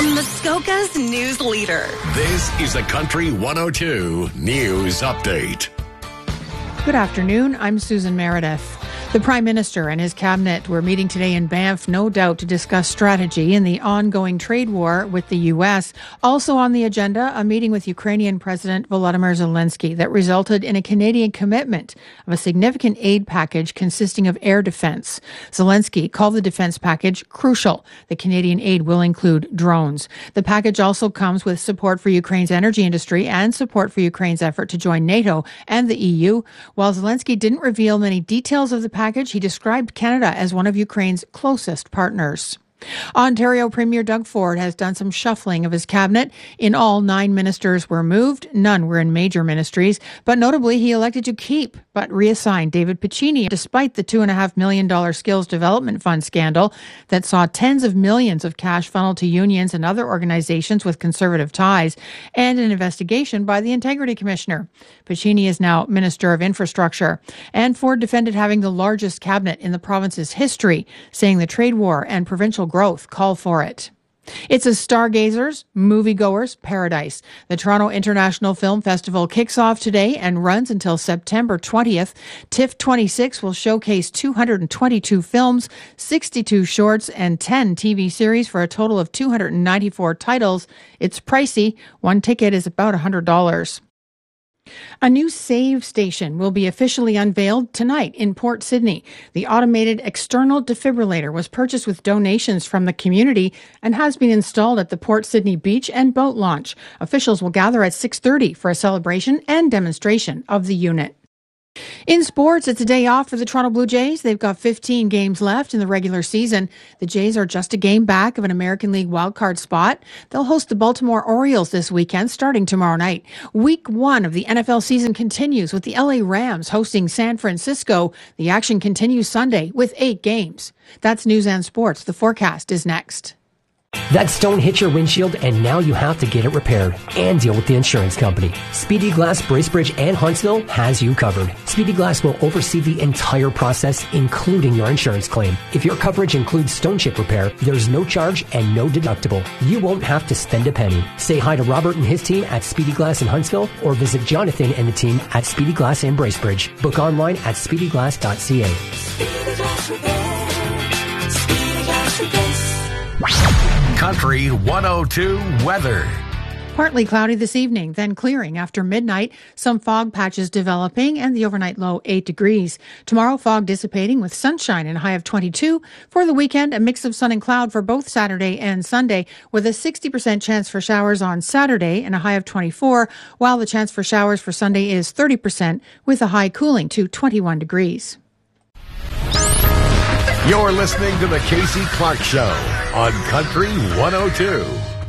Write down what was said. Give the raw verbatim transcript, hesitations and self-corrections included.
From Muskoka's news leader. This is the Country one oh two News Update. Good afternoon. I'm Susan Meredith. The Prime Minister and his cabinet were meeting today in Banff, no doubt to discuss strategy in the ongoing trade war with the U S. Also on the agenda, a meeting with Ukrainian President Volodymyr Zelensky that resulted in a Canadian commitment of a significant aid package consisting of air defense. Zelensky called the defense package crucial. The Canadian aid will include drones. The package also comes with support for Ukraine's energy industry and support for Ukraine's effort to join NATO and the E U. While Zelensky didn't reveal many details of the package, he described Canada as one of Ukraine's closest partners. Ontario Premier Doug Ford has done some shuffling of his cabinet. In all, nine ministers were moved. None were in major ministries. But notably, he elected to keep but reassigned David Piccini, despite the two point five million dollars Skills Development Fund scandal that saw tens of millions of cash funneled to unions and other organizations with conservative ties, and an investigation by the Integrity Commissioner. Piccini is now Minister of Infrastructure. And Ford defended having the largest cabinet in the province's history, saying the trade war and provincial growth call for it. It's a stargazers, moviegoers paradise. The Toronto International Film Festival kicks off today and runs until September twentieth. TIFF twenty-six will showcase two hundred twenty-two films, sixty-two shorts, and ten T V series for a total of two hundred ninety-four titles. It's pricey. One ticket is about one hundred dollars. A new Save station will be officially unveiled tonight in Port Sydney. The automated external defibrillator was purchased with donations from the community and has been installed at the Port Sydney beach and boat launch. Officials will gather at six thirty for a celebration and demonstration of the unit. In sports, it's a day off for the Toronto Blue Jays. They've got fifteen games left in the regular season. The Jays are just a game back of an American League wildcard spot. They'll host the Baltimore Orioles this weekend, starting tomorrow night. Week one of the N F L season continues with the L A Rams hosting San Francisco. The action continues Sunday with eight games. That's News and Sports. The forecast is next. That stone hit your windshield and now you have to get it repaired and deal with the insurance company. Speedy Glass Bracebridge and Huntsville has you covered. Speedy Glass will oversee the entire process, including your insurance claim. If your coverage includes stone chip repair, there's no charge and no deductible. You won't have to spend a penny. Say hi to Robert and his team at Speedy Glass in Huntsville or visit Jonathan and the team at Speedy Glass in Bracebridge. Book online at speedy glass dot c a. Speedy Glass Repair. Speedy Glass Repair. Country one oh two weather. Partly cloudy this evening, then clearing after midnight. Some fog patches developing and the overnight low eight degrees. Tomorrow, fog dissipating with sunshine and a high of twenty-two. For the weekend, a mix of sun and cloud for both Saturday and Sunday with a sixty percent chance for showers on Saturday and a high of twenty-four, while the chance for showers for Sunday is thirty percent with a high cooling to twenty-one degrees. You're listening to the Casey Clark Show on Country one oh two.